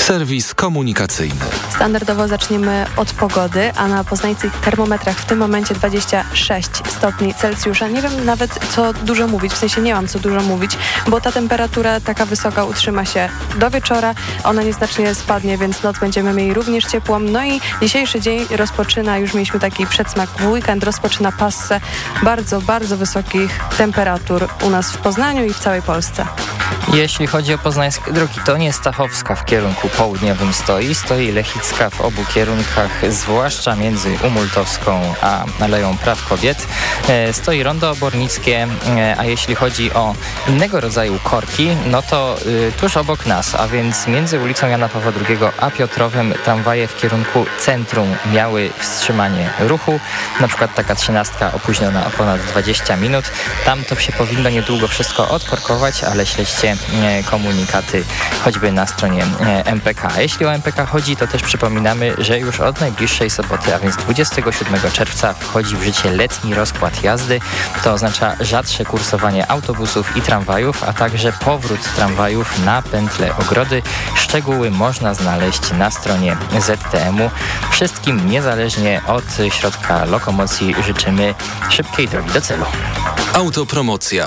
Serwis komunikacyjny. Standardowo zaczniemy od pogody, a na poznańskich termometrach w tym momencie 26 stopni Celsjusza. Nie wiem nawet co dużo mówić, w sensie nie mam co dużo mówić, bo ta temperatura taka wysoka utrzyma się do wieczora. Ona nieznacznie spadnie, więc noc będziemy mieli również ciepłą. No i dzisiejszy dzień rozpoczyna, już mieliśmy taki przedsmak w weekend, rozpoczyna passę bardzo, bardzo wysokich temperatur u nas w Poznaniu i w całej Polsce. Jeśli chodzi o poznańskie drogi, to nie Stachowska w kierunku południowym stoi Lechicka w obu kierunkach, zwłaszcza między Umultowską a Aleją Praw Kobiet. Stoi rondo obornickie, a jeśli chodzi o innego rodzaju korki, no to tuż obok nas, a więc między ulicą Jana Pawła II a Piotrowem tramwaje w kierunku centrum miały wstrzymanie ruchu. Na przykład taka 13 opóźniona o ponad 20 minut. Tam to się powinno niedługo wszystko odkorkować, ale śledźcie komunikaty choćby na stronie MPK. A jeśli o MPK chodzi, to też przypominamy, że już od najbliższej soboty, a więc 27 czerwca wchodzi w życie letni rozkład jazdy. To oznacza rzadsze kursowanie autobusów i tramwajów, a także powrót tramwajów na pętlę Ogrody. Szczegóły można znaleźć na stronie ZTM-u. Wszystkim, niezależnie od środka lokomocji, życzymy szybkiej drogi do celu. Autopromocja.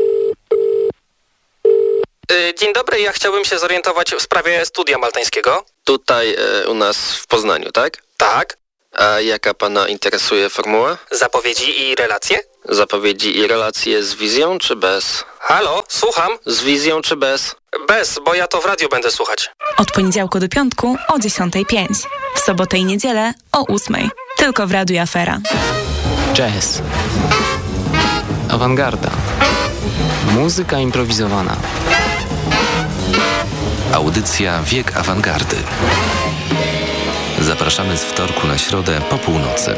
Dzień dobry, ja chciałbym się zorientować w sprawie studia maltańskiego. Tutaj u nas w Poznaniu, tak? Tak. A jaka pana interesuje formuła? Zapowiedzi i relacje? Zapowiedzi i relacje z wizją czy bez? Halo, słucham? Z wizją czy bez? Bez, bo ja to w radiu będę słuchać. Od poniedziałku do piątku o 10:05. W sobotę i niedzielę o 8:00. Tylko w Radiu Afera. Jazz. Awangarda. Muzyka improwizowana. Audycja Wiek Awangardy. Zapraszamy z wtorku na środę po północy.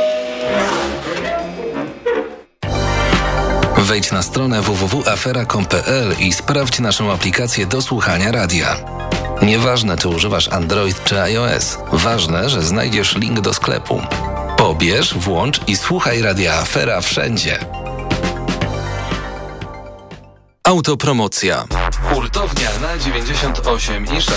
Wejdź na stronę www.afera.com.pl i sprawdź naszą aplikację do słuchania radia. Nieważne, czy używasz Android czy iOS. Ważne, że znajdziesz link do sklepu. Pobierz, włącz i słuchaj Radia Afera wszędzie. Autopromocja. Hurtownia na 98,6.